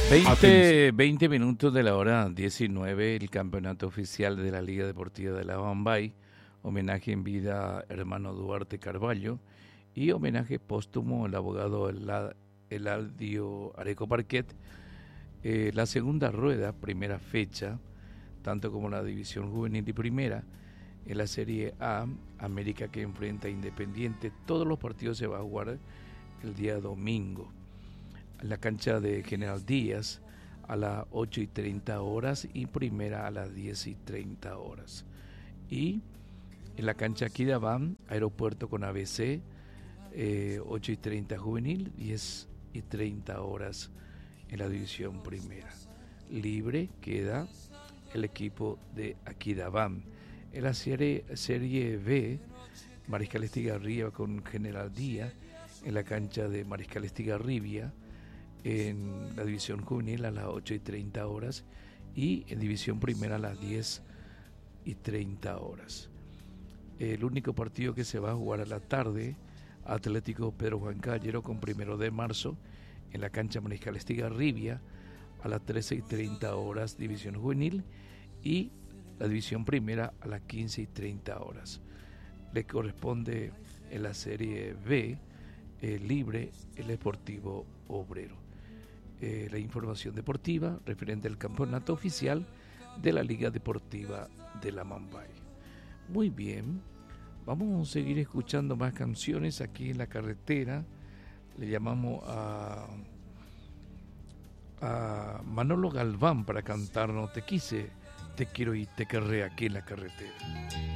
20 minutos de la hora 19, el campeonato oficial de la Liga Deportiva de la Bambay, homenaje en vida a hermano Duarte Carballo y homenaje póstumo al abogado Eladio Areco Parquet. La segunda rueda, primera fecha, tanto como la división juvenil y primera, en la Serie A, América que enfrenta a Independiente, todos los partidos se van a jugar el día domingo. En la cancha de General Díaz a las 8:30 horas y primera a las 10:30 horas. Y en la cancha Aquidabam, Aeropuerto con ABC, 8:30 juvenil, 10:30 horas en la división primera. Libre queda el equipo de Aquidabam. En la serie B, Mariscal Estigarribia con General Díaz, en la cancha de Mariscal Estigarribia, en la división juvenil a las 8:30 horas y en división primera a las 10:30 horas. El único partido que se va a jugar a la tarde, Atlético Pedro Juan Caballero con 1 de marzo en la cancha Mariscal Estigarribia a las 13:30 horas división juvenil y la división primera a las 15:30 horas. Le corresponde en la serie B libre el Deportivo Obrero. La información deportiva referente al campeonato oficial de la Liga Deportiva de la Bambay. Muy bien, vamos a seguir escuchando más canciones aquí en la carretera. Le llamamos a Manolo Galván para cantarnos Te quise, te quiero y te querré aquí en la carretera.